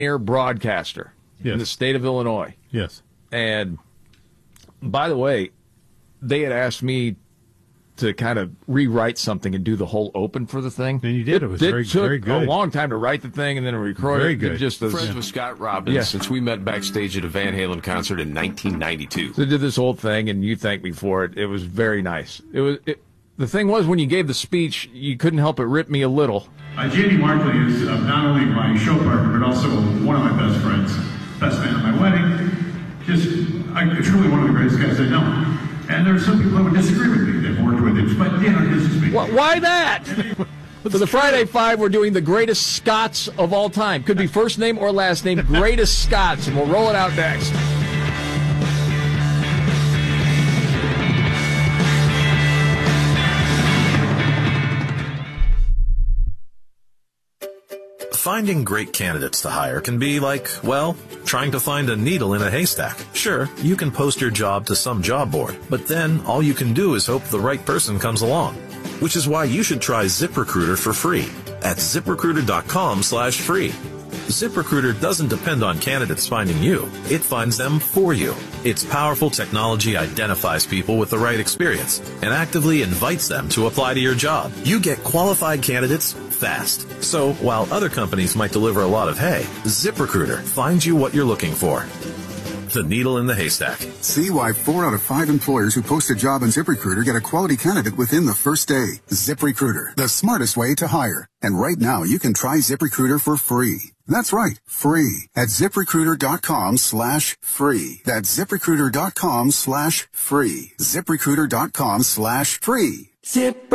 air broadcaster in the state of Illinois. Yes. And by the way, they had asked me to kind of rewrite something and do the whole open for the thing. And you did. It was very good. A long time to write the thing and then record it. Very good. Friends with Scott Robbins since we met backstage at a Van Halen concert in 1992. So I did this whole thing, and you thanked me for it. It was very nice. The thing was, when you gave the speech, you couldn't help but rip me a little. J.D. Markley is not only my show partner, but also one of my best friends. Best man at my wedding. Truly one of the greatest guys I know. And there are some people that would disagree with me. They've worked with him, but his is me. Why that? For the Friday Five, we're doing the greatest Scots of all time. Could be first name or last name, greatest Scots, and we'll roll it out next. Finding great candidates to hire can be like, well, trying to find a needle in a haystack. Sure, you can post your job to some job board, but then all you can do is hope the right person comes along. Which is why you should try ZipRecruiter for free at ZipRecruiter.com/free. ZipRecruiter doesn't depend on candidates finding you. It finds them for you. Its powerful technology identifies people with the right experience and actively invites them to apply to your job. You get qualified candidates fast. So while other companies might deliver a lot of hay, ZipRecruiter finds you what you're looking for. The needle in the haystack. See why 4 out of 5 employers who post a job on ZipRecruiter get a quality candidate within the first day. ZipRecruiter, the smartest way to hire. And right now, you can try ZipRecruiter for free. That's right, free at ZipRecruiter.com/free. That's ZipRecruiter.com/free. ZipRecruiter.com/free. Zip.